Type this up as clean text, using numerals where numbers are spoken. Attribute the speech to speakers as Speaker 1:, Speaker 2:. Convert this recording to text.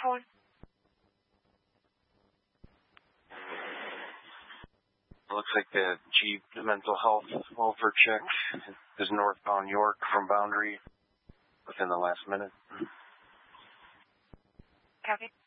Speaker 1: phone.
Speaker 2: Looks like the Jeep mental health welfare check is northbound York from Boundary within the last minute.
Speaker 1: Copy.